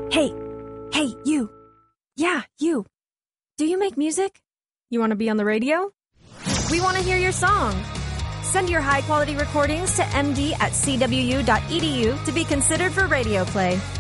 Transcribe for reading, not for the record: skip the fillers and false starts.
Hey, you. Yeah, you. Do you make music? You want to be on the radio? We want to hear your song. Send your high-quality recordings to md@cwu.edu to be considered for radio play.